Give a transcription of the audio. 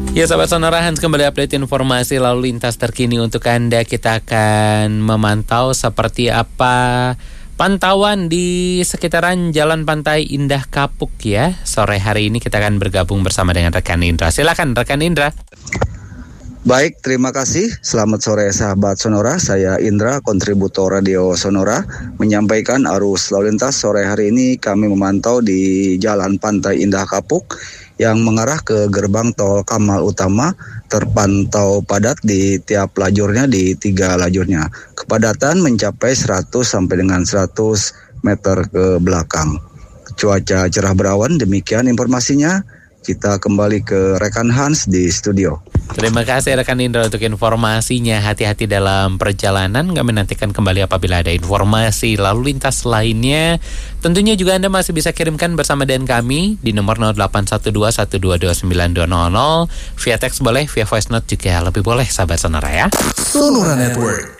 Ya sahabat Sonora, Hans kembali update informasi lalu lintas terkini untuk Anda. Kita akan memantau seperti apa pantauan di sekitaran Jalan Pantai Indah Kapuk ya. Sore hari ini kita akan bergabung bersama dengan rekan Indra. Silakan rekan Indra. Baik, terima kasih. Selamat sore sahabat Sonora. Saya Indra, kontributor Radio Sonora, menyampaikan arus lalu lintas sore hari ini. Kami memantau di Jalan Pantai Indah Kapuk yang mengarah ke gerbang tol Kamal Utama terpantau padat di tiap lajurnya, di 3 lajurnya. Kepadatan mencapai 100 sampai dengan 100 meter ke belakang. Cuaca cerah berawan, demikian informasinya. Kita kembali ke rekan Hans di studio. Terima kasih rekan Indra untuk informasinya. Hati-hati dalam perjalanan. Kami nantikan kembali apabila ada informasi lalu lintas lainnya. Tentunya juga Anda masih bisa kirimkan bersama dengan kami di nomor 0812122920. Via teks boleh, via voice note juga lebih boleh sahabat Sonora ya. Sonora Network.